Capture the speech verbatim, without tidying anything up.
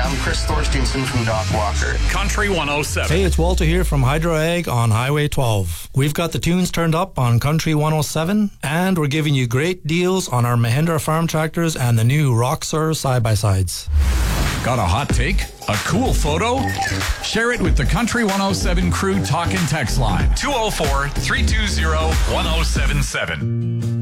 I'm Chris Thorstensen from Doc Walker. Country one oh seven. Hey, it's Walter here from Hydro Ag on Highway twelve. We've got the tunes turned up on Country one oh seven, and we're giving you great deals on our Mahindra farm tractors and the new Roxor side-by-sides. Got a hot take? A cool photo? Share it with the Country one oh seven Crew Talk and Text line. two oh four, three two zero, one oh seven seven.